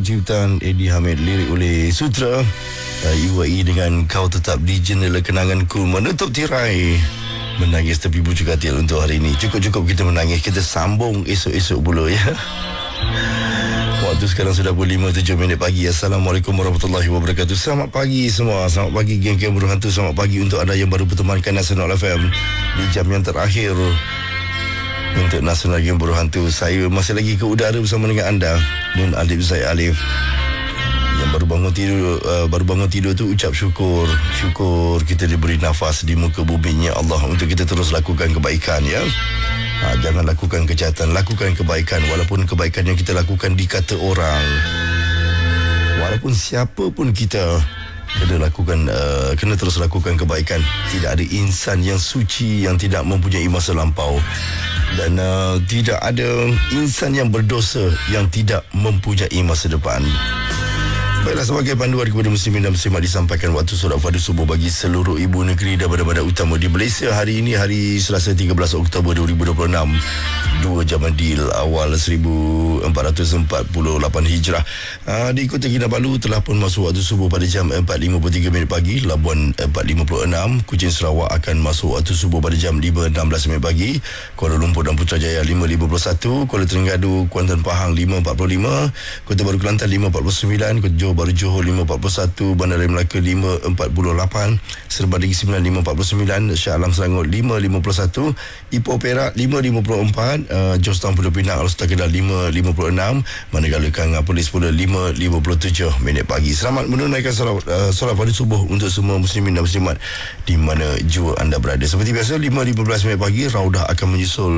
ciptaan Eddie Hamid, lirik oleh Sutra. UAE dengan Kau Tetap di Jendela Kenanganku menutup tirai Menangis Tepi Bucu Katil untuk hari ini. Cukup-cukup kita menangis, kita sambung esok-esok pula ya. Waktu sekarang sudah pukul 5.07 pagi. Assalamualaikum warahmatullahi wabarakatuh. Selamat pagi semua. Selamat pagi geng-geng Burung Hantu. Selamat pagi untuk anda yang baru bertemankan Nasional FM di jam yang terakhir untuk Nasional Game Burung Hantu. Saya masih lagi ke udara bersama dengan anda, Nun Alif Zaid Alif. Yang baru bangun tidur tu ucap syukur kita diberi nafas di muka bumi ya Allah, untuk kita terus lakukan kebaikan ya. Jangan lakukan kejahatan, lakukan kebaikan. Walaupun kebaikan yang kita lakukan dikata orang, walaupun siapa pun kita, kena terus lakukan kebaikan. Tidak ada insan yang suci yang tidak mempunyai masa lampau, dan tidak ada insan yang berdosa yang tidak mempunyai masa depan. Baiklah, sebagai panduan kepada muslimin dan muslimat disampaikan waktu solat fardu subuh bagi seluruh ibu negeri dan bandar-bandar utama di Malaysia. Hari ini hari Selasa 13 Oktober 2026, 2 Jamadil awal 1448 Hijrah. Diikuti Kinabalu telah pun masuk waktu subuh pada jam 4.53 pagi. Labuan 4.56, Kuching Sarawak akan masuk waktu subuh pada jam 5.16 pagi. Kuala Lumpur dan Putrajaya 5.51, Kuala Terengganu, Kuantan Pahang 5.45, Kota Baru Kelantan 5.49, Kota Johor Baru Johor 5.41, Bandar Melaka 5.48, Seremban Negeri Sembilan 5.49, Shah Alam Selangor 5.51, Ipoh Perak 5.54, Jos Pulau Pinang Alor-Setar Kedah 5.56, Manggala Kanga Polis Pula 5.57 pagi. Selamat menunaikan solat fardu subuh untuk semua muslimin dan muslimat di mana jua anda berada. Seperti biasa 5.15 pagi Raudah akan menyusul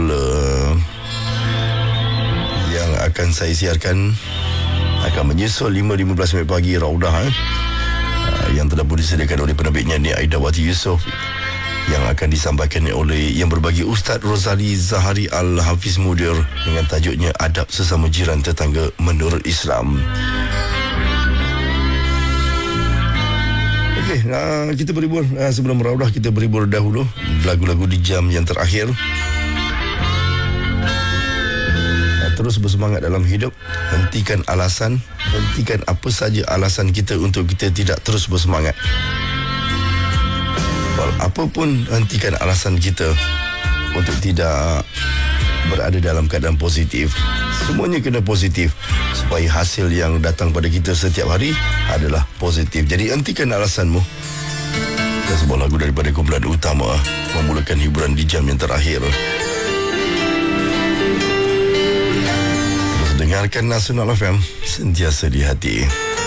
yang akan saya siarkan. Akan menyusul 5.15 pagi Raudah yang telah pun disediakan oleh penerbitnya ni Aidawati Yusof, yang akan disampaikan oleh yang berbagi Ustaz Rozali Zahari Al-Hafiz Mudir dengan tajuknya Adab Sesama Jiran Tetangga Menurut Islam. Okey, kita berhibur sebelum Raudah, kita berhibur dahulu lagu-lagu di jam yang terakhir. Terus bersemangat dalam hidup. Hentikan apa saja alasan kita untuk kita tidak terus bersemangat. Apapun, hentikan alasan kita untuk tidak berada dalam keadaan positif. Semuanya kena positif supaya hasil yang datang pada kita setiap hari adalah positif. Jadi hentikan alasanmu. Dan sebuah lagu daripada kumpulan utama memulakan hiburan di jam yang terakhir. Dengarkan Nasional FM, sentiasa di hati.